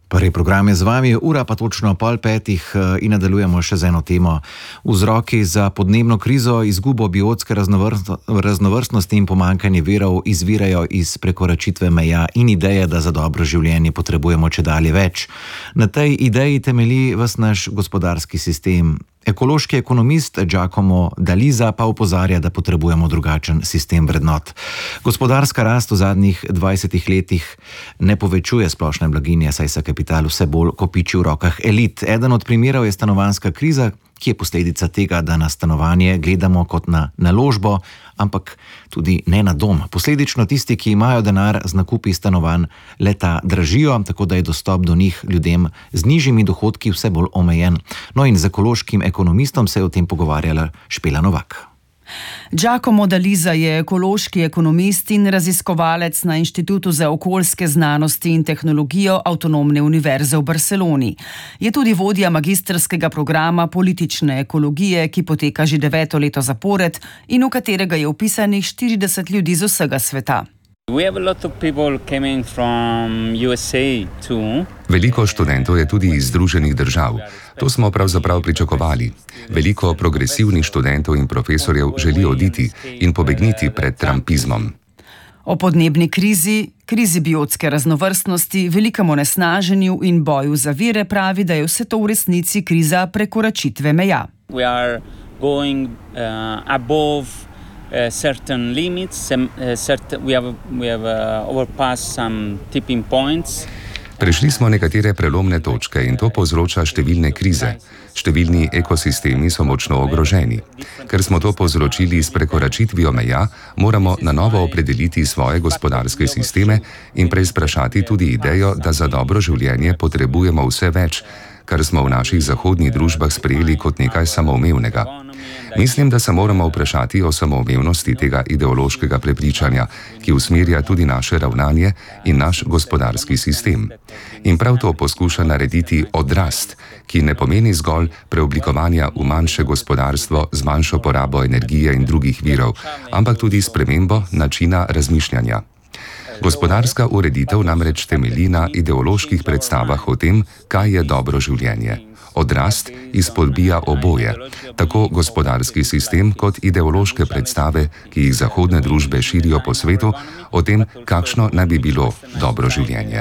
Prvi program je z vami, ura pa točno 4:30 in nadaljujemo še z eno temo. Vzroki za podnebno krizo, izgubo biotske raznovrstnosti in pomanjkanje virov izvirajo iz prekoračitve meja in ideje, da za dobro življenje potrebujemo čedalje več. Na tej ideji temelji ves naš gospodarski sistem. Ekološki ekonomist Giacomo D'Alisa pa opozarja, da potrebujemo drugačen sistem vrednot. Gospodarska rast v zadnjih 20 letih ne povečuje splošne blaginje, saj se kapital vse bolj kopiči v rokah elit. Eden od primerov je stanovanjska kriza, ki je posledica tega, da na stanovanje gledamo kot na naložbo, ampak tudi ne na dom. Posledično tisti, ki imajo denar z nakupi stanovanj, le-ta dražijo, tako da je dostop do njih ljudem z nižjimi dohodki vse bolj omejen. No in z ekološkim ekonomistom se je o tem pogovarjala Špela Novak. Giacomo D'Alisa je ekološki ekonomist in raziskovalec na Inštitutu za okoljske znanosti in tehnologijo Avtonomne univerze v Barceloni. Je tudi vodja magistrskega programa politične ekologije, ki poteka že 9. leto zapored in v katerega je vpisanih 40 ljudi z vsega sveta. Veliko študentov je tudi iz Združenih držav. To smo pravzaprav pričakovali. Veliko progresivnih študentov in profesorjev želi oditi in pobegniti pred trumpizmom. O podnebni krizi biotske raznovrstnosti, velikem onesnaženju in boju za vire pravi, da je vse to v resnici kriza prekoračitve meja. Certain limits, we have overpassed some tipping points. Prešli smo nekatere prelomne točke in to povzroča številne krize. Številni ekosistemi so močno ogroženi. Ker smo to povzročili s prekoračitvijo meja, moramo na novo opredeliti svoje gospodarske sisteme in preizprašati tudi idejo, da za dobro življenje potrebujemo vse več, kar smo v naših zahodnih družbah sprejeli kot nekaj samoumevnega. Mislim, da se moramo vprašati o samoumevnosti tega ideološkega prepričanja, ki usmerja tudi naše ravnanje in naš gospodarski sistem. In prav to poskuša narediti odrast, ki ne pomeni zgolj preoblikovanja v manjše gospodarstvo z manjšo porabo energije in drugih virov, ampak tudi spremembo načina razmišljanja. Gospodarska ureditev namreč temelji na ideoloških predstavah o tem, kaj je dobro življenje. Odrast izpodbija oboje, tako gospodarski sistem kot ideološke predstave, ki jih zahodne družbe širijo po svetu, o tem, kakšno naj bi bilo dobro življenje.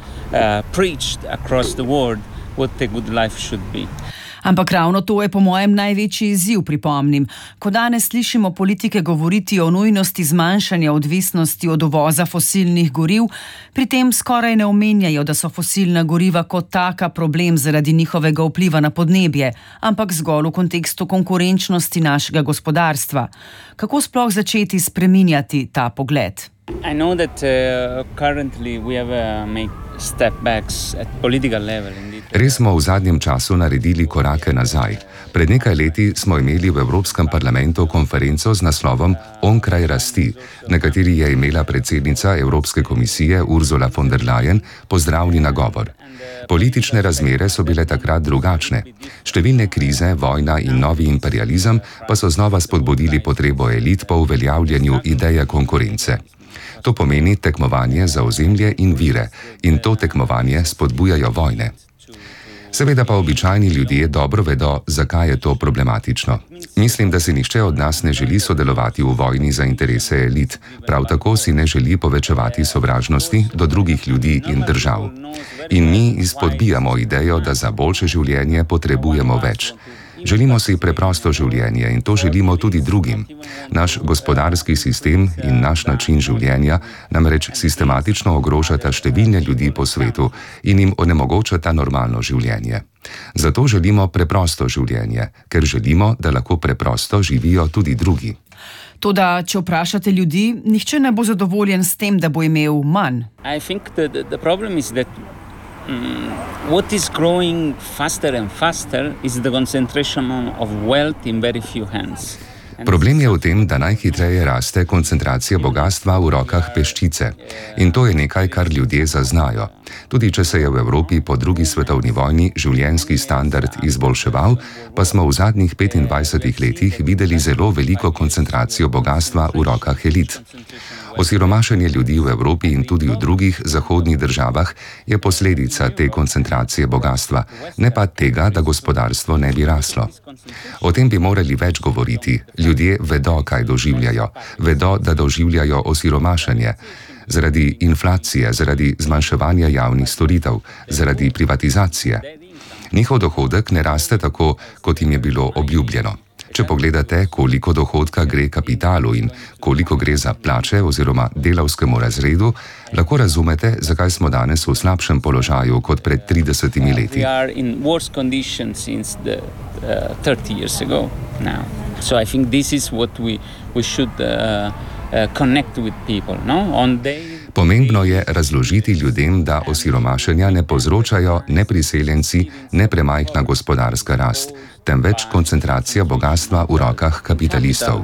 Ampak ravno to je po mojem največji izziv, pripomnim. Ko danes slišimo politike govoriti o nujnosti zmanjšanja odvisnosti od uvoza fosilnih goriv, pri tem skoraj ne omenjajo, da so fosilna goriva kot taka problem zaradi njihovega vpliva na podnebje, ampak zgolj v kontekstu konkurenčnosti našega gospodarstva. Kako sploh začeti spreminjati ta pogled? I know that currently we have made step backs at political level. Res smo v zadnjem času naredili korake nazaj. Pred nekaj leti smo imeli v Evropskem parlamentu konferenco z naslovom Onkraj rasti, na kateri je imela predsednica Evropske komisije Ursula von der Leyen pozdravni nagovor. Politične razmere so bile takrat drugačne. Številne krize, vojna in novi imperializem pa so znova spodbudili potrebo elit po uveljavljanju ideje konkurence. To pomeni tekmovanje za ozemlje in vire, in to tekmovanje spodbujajo vojne. Seveda pa običajni ljudje dobro vedo, zakaj je to problematično. Mislim, da si nihče od nas ne želi sodelovati v vojni za interese elit, prav tako si ne želi povečevati sovražnosti do drugih ljudi in držav. In mi izpodbijamo idejo, da za boljše življenje potrebujemo več. Želimo si preprosto življenje in to želimo tudi drugim. Naš gospodarski sistem in naš način življenja namreč sistematično ogrožata številne ljudi po svetu in jim onemogočata normalno življenje. Zato želimo preprosto življenje, ker želimo, da lahko preprosto živijo tudi drugi. Toda, če vprašate ljudi, nihče ne bo zadovoljen s tem, da bo imel manj. I think the problem is that what is growing faster and faster is the concentration of wealth in very few hands. Problem je v tem, da najhitreje raste koncentracija bogastva v rokah peščice. In to je nekaj, kar ljudje zaznajo. Tudi če se je v Evropi po drugi svetovni vojni življenjski standard izboljševal, pa smo v zadnjih 25 letih videli zelo veliko koncentracijo bogastva v rokah elit. Osiromašenje ljudi v Evropi in tudi v drugih zahodnih državah je posledica te koncentracije bogatstva, ne pa tega, da gospodarstvo ne bi raslo. O tem bi morali več govoriti. Ljudje vedo, kaj doživljajo. Vedo, da doživljajo osiromašenje. Zaradi inflacije, zaradi zmanjševanja javnih storitev, zaradi privatizacije. Njihov dohodek ne raste tako, kot jim je bilo obljubljeno. Če pogledate, koliko dohodka gre kapitalu in koliko gre za plače oziroma delavskemu razredu, lahko razumete, zakaj smo danes v slabšem položaju kot pred 30 leti. Pomembno je razložiti ljudem, da osiromašenja ne povzročajo ne priseljenci, ne premajhna gospodarska rast, temveč koncentracija bogatstva v rokah kapitalistov.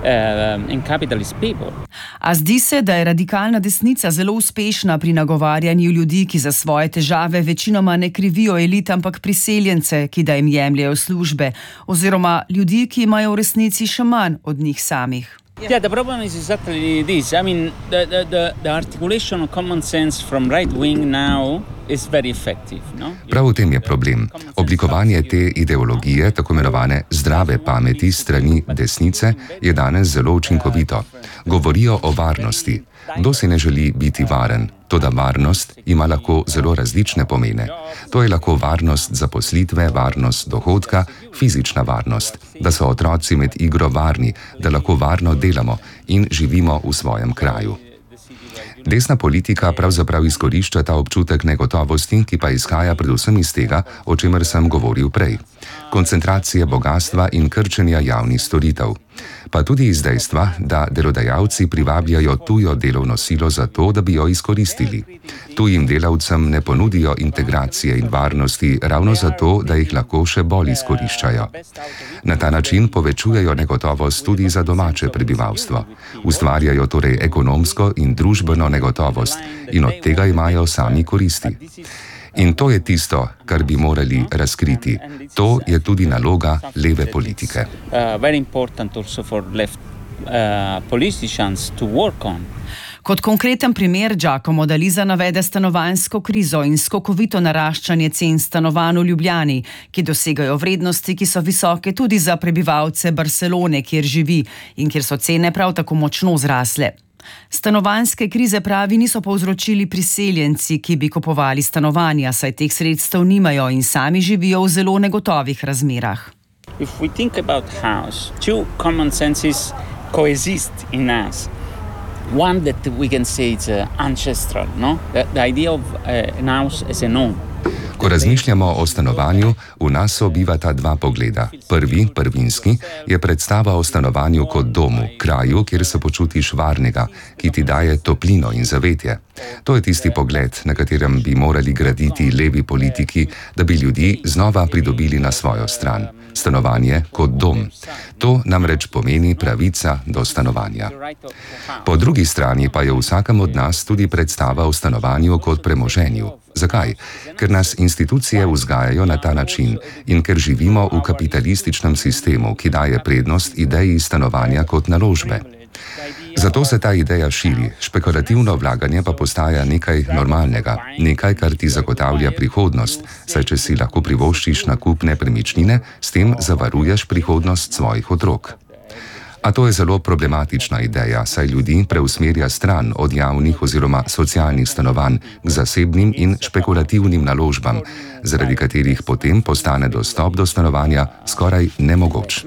A zdi se, da je radikalna desnica zelo uspešna pri nagovarjanju ljudi, ki za svoje težave večinoma ne krivijo elit, ampak priseljence, ki da jim jemljejo službe, oziroma ljudi, ki imajo v resnici še manj od njih samih. Yeah, the problem is exactly this. I mean, the articulation of common sense from right wing now is very effective. No? Prav v tem je problem. Oblikovanje te ideologije, tako imenovane zdrave pameti strani desnice, je danes zelo učinkovito. Govorijo o varnosti. Kdo si ne želi biti varen? Toda varnost ima lahko zelo različne pomene. To je lahko varnost zaposlitve, varnost dohodka, fizična varnost, da so otroci med igro varni, da lahko varno delamo in živimo v svojem kraju. Desna politika pravzaprav izkorišča ta občutek negotovosti, ki pa izhaja predvsem iz tega, o čemer sem govoril prej. Koncentracije bogatstva in krčenja javnih storitev. Pa tudi iz dejstva, da delodajalci privabljajo tujo delovno silo za to, da bi jo izkoristili. Tujim delavcem ne ponudijo integracije in varnosti ravno zato, da jih lahko še bolj izkoriščajo. Na ta način povečujejo negotovost tudi za domače prebivalstvo. Ustvarjajo torej ekonomsko in družbeno negotovost in od tega imajo sami koristi. In to je tisto, kar bi morali razkriti. To je tudi naloga leve politike. Kot konkreten primer Giacomo D'Alisa navede stanovanjsko krizo in skokovito naraščanje cen stanovanj v Ljubljani, ki dosegajo vrednosti, ki so visoke tudi za prebivalce Barcelone, kjer živi in kjer so cene prav tako močno zrasle. Stanovanjske krize, pravi, niso povzročili priseljenci, ki bi kupovali stanovanja, saj teh sredstev nimajo in sami živijo v zelo negotovih razmerah. If we think about house, two common senses coexist in us. One that we can say it's ancestral, no? The idea of an house as a home. Ko razmišljamo o stanovanju, v nas sobivata dva pogleda. Prvi, prvinski, je predstava o stanovanju kot domu, kraju, kjer se počutiš varnega, ki ti daje toplino in zavetje. To je tisti pogled, na katerem bi morali graditi levi politiki, da bi ljudi znova pridobili na svojo stran. Stanovanje kot dom. To namreč pomeni pravica do stanovanja. Po drugi strani pa je v vsakem od nas tudi predstava o stanovanju kot premoženju. Zakaj? Ker nas institucije vzgajajo na ta način in ker živimo v kapitalističnem sistemu, ki daje prednost ideji stanovanja kot naložbe. Zato se ta ideja širi, špekulativno vlaganje pa postaja nekaj normalnega, nekaj, kar ti zagotavlja prihodnost, saj če si lahko privoščiš nakup nepremičnine, s tem zavaruješ prihodnost svojih otrok. A to je zelo problematična ideja, saj ljudi preusmerja stran od javnih oziroma socialnih stanovanj k zasebnim in špekulativnim naložbam, zaradi katerih potem postane dostop do stanovanja skoraj nemogoč.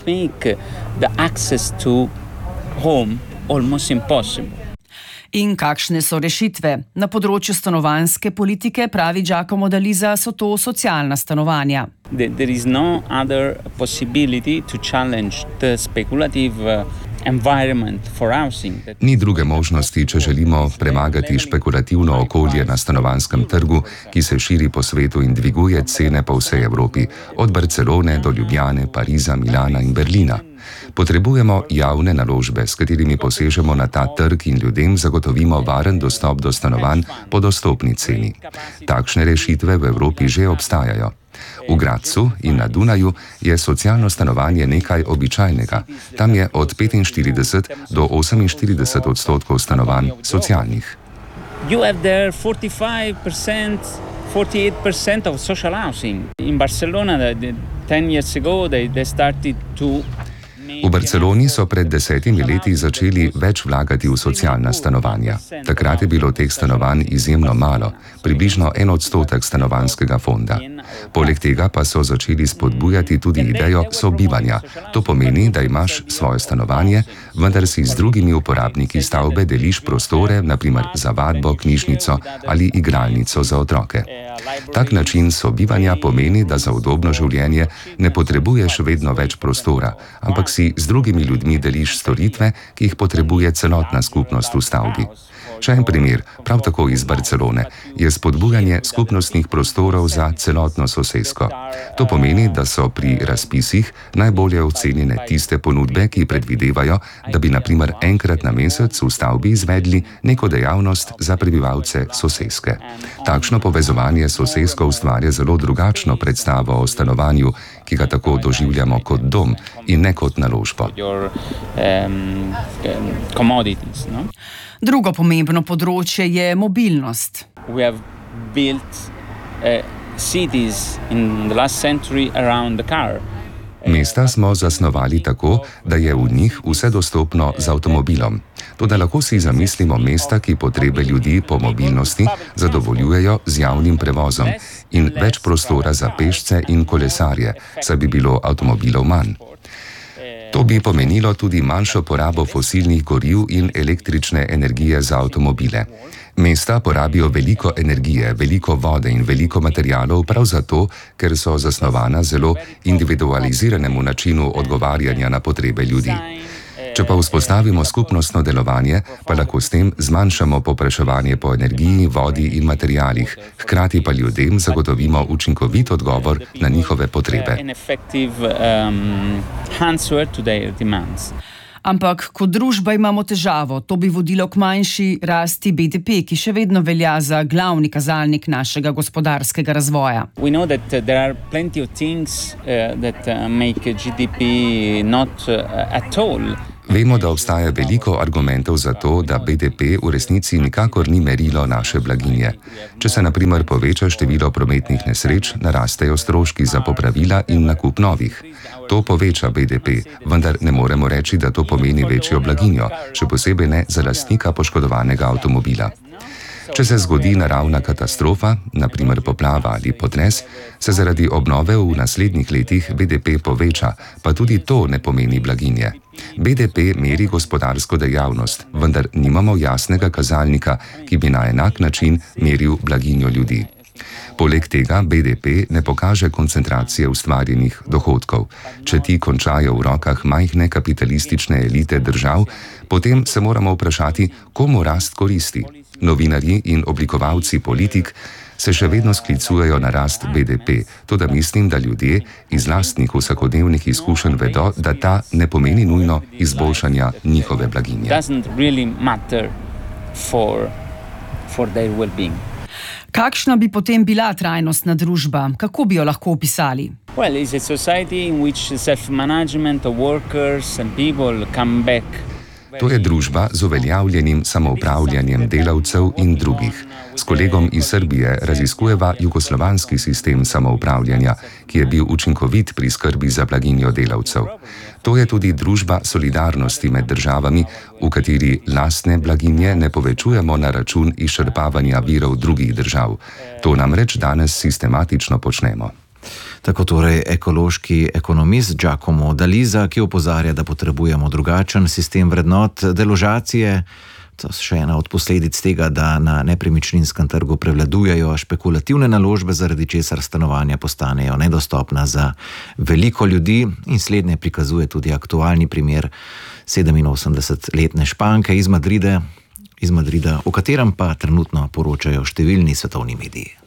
In kakšne so rešitve? Na področju stanovanjske politike, pravi Giacomo D'Alisa, so to socialna stanovanja. There is no other possibility to challenge the speculative environment for housing. Ni druge možnosti, če želimo premagati špekulativno okolje na stanovanjskem trgu, ki se širi po svetu in dviguje cene po vsej Evropi, od Barcelone do Ljubljane, Pariza, Milana in Berlina. Potrebujemo javne naložbe, s katerimi posežemo na ta trg in ljudem zagotovimo varen dostop do stanovanj po dostopni ceni. Takšne rešitve v Evropi že obstajajo. V Gradcu in na Dunaju je socialno stanovanje nekaj običajnega. Tam je od 45 do 48% stanovanj socialnih. You have there 45%, 48% of social housing. In Barcelona, 10 years ago, they started to... V Barceloni so pred 10 leti začeli več vlagati v socialna stanovanja. Takrat je bilo teh stanovanj izjemno malo, približno 1% stanovanjskega fonda. Poleg tega pa so začeli spodbujati tudi idejo sobivanja. To pomeni, da imaš svoje stanovanje, vendar si z drugimi uporabniki stavbe deliš prostore, naprimer za vadbo, knjižnico ali igralnico za otroke. Tak način sobivanja pomeni, da za udobno življenje ne potrebuješ vedno več prostora, ampak si z drugimi ljudmi deliš storitve, ki jih potrebuje celotna skupnost v stavbi. Še en primer, prav tako iz Barcelone, je spodbujanje skupnostnih prostorov za celotno sosesko. To pomeni, da so pri razpisih najbolje ocenjene tiste ponudbe, ki predvidevajo, da bi naprimer enkrat na mesec v stavbi izvedli neko dejavnost za prebivalce soseske. Takšno povezovanje sosesko ustvarja zelo drugačno predstavo o stanovanju, ki ga tako doživljamo kot dom in ne kot naložbo. Drugo pomembno področje je mobilnost. We have built cities in the last century around the car. Mesta smo zasnovali tako, da je v njih vse dostopno z avtomobilom. Toda lahko si zamislimo mesta, ki potrebe ljudi po mobilnosti zadovoljujejo z javnim prevozom in več prostora za pešce in kolesarje, saj bi bilo avtomobilov manj. To bi pomenilo tudi manjšo porabo fosilnih goriv in električne energije za avtomobile. Mesta porabijo veliko energije, veliko vode in veliko materialov prav zato, ker so zasnovana zelo individualiziranemu načinu odgovarjanja na potrebe ljudi. Če pa vzpostavimo skupnostno delovanje, pa lahko s tem zmanjšamo povpraševanje po energiji, vodi in materialih, hkrati pa ljudem zagotovimo učinkovit odgovor na njihove potrebe. Ampak kot družba imamo težavo, to bi vodilo k manjši rasti BDP, ki še vedno velja za glavni kazalnik našega gospodarskega razvoja. We know that there are plenty of things that make GDP not at all. Vemo, da obstaja veliko argumentov za to, da BDP v resnici nikakor ni merilo naše blaginje. Če se na primer poveča število prometnih nesreč, narastejo stroški za popravila in nakup novih. To poveča BDP, vendar ne moremo reči, da to pomeni večjo blaginjo, še posebej ne za lastnika poškodovanega avtomobila. Če se zgodi naravna katastrofa, naprimer poplava ali potres, se zaradi obnove v naslednjih letih BDP poveča, pa tudi to ne pomeni blaginje. BDP meri gospodarsko dejavnost, vendar nimamo jasnega kazalnika, ki bi na enak način meril blaginjo ljudi. Poleg tega BDP ne pokaže koncentracije ustvarjenih dohodkov. Če ti končajo v rokah majhne kapitalistične elite držav, potem se moramo vprašati, komu rast koristi. Novinarji in oblikovalci politik se še vedno sklicujejo na rast BDP, toda mislim, da ljudje iz lastnih vsakodnevnih izkušenj vedo, da ta ne pomeni nujno izboljšanja njihove blaginje. Kakšna bi potem bila trajnostna družba? Kako bi jo lahko opisali? Well, it's a society in which self-management of workers and people come back. To je družba z uveljavljenim samoupravljanjem delavcev in drugih. S kolegom iz Srbije raziskujeva jugoslovanski sistem samoupravljanja, ki je bil učinkovit pri skrbi za blaginjo delavcev. To je tudi družba solidarnosti med državami, v kateri lastne blaginje ne povečujemo na račun izčrpavanja virov drugih držav. To namreč danes sistematično počnemo. Tako torej ekološki ekonomist Giacomo D'Alisa, ki opozarja, da potrebujemo drugačen sistem vrednot, deložacije. To je še ena od posledic tega, da na nepremičninskem trgu prevladujejo špekulativne naložbe, zaradi česar stanovanja postanejo nedostopna za veliko ljudi, in slednje prikazuje tudi aktualni primer 87-letne Španke iz Madrida, o katerem pa trenutno poročajo številni svetovni mediji.